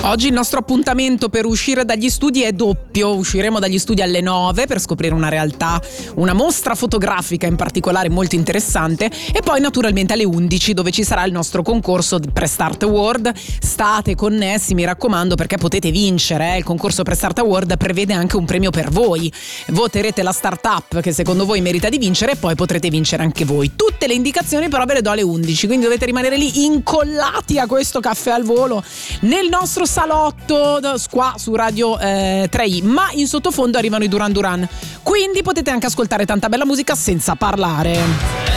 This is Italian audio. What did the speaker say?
Oggi il nostro appuntamento per uscire dagli studi è doppio. Usciremo dagli studi alle 9 per scoprire una realtà, una mostra fotografica in particolare molto interessante, e poi naturalmente alle 11 dove ci sarà il nostro concorso Prestart Award. State connessi, mi raccomando, perché potete vincere. Il concorso Prestart Award prevede anche un premio per voi. Voterete la startup che secondo voi merita di vincere e poi potrete vincere anche voi. Tutte le indicazioni però ve le do alle 11, quindi dovete rimanere lì incollati a questo caffè al volo nel nostro salotto qua su Radio 3i, ma in sottofondo arrivano i Duran Duran, quindi potete anche ascoltare tanta bella musica senza parlare.